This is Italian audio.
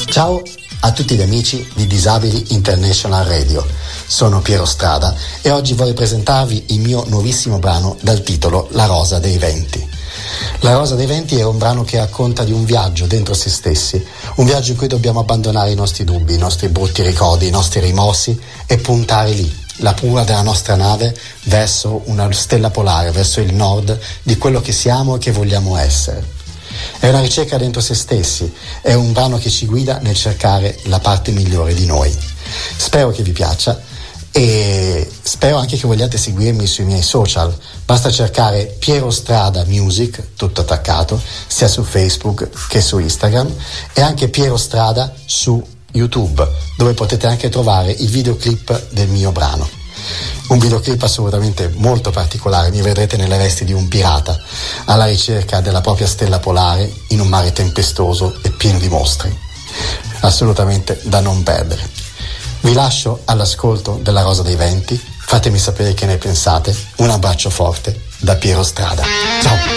Ciao a tutti gli amici di Disabili International Radio, sono Piero Strada e oggi vorrei presentarvi il mio nuovissimo brano dal titolo La Rosa dei Venti. La Rosa dei Venti è un brano che racconta di un viaggio dentro se stessi, un viaggio in cui dobbiamo abbandonare i nostri dubbi, i nostri brutti ricordi, i nostri rimorsi e puntare lì, la prua della nostra nave, verso una stella polare, verso il nord di quello che siamo e che vogliamo essere. È una ricerca dentro se stessi, è un brano che ci guida nel cercare la parte migliore di noi. Spero che vi piaccia e spero anche che vogliate seguirmi sui miei social. Basta cercare Piero Strada Music, tutto attaccato, sia su Facebook che su Instagram, e anche Piero Strada su YouTube, dove potete anche trovare il videoclip del mio brano. Un videoclip assolutamente molto particolare, mi vedrete nelle vesti di un pirata alla ricerca della propria stella polare in un mare tempestoso e pieno di mostri. Assolutamente da non perdere. Vi lascio all'ascolto della Rosa dei Venti, fatemi sapere che ne pensate. Un abbraccio forte da Piero Strada. Ciao!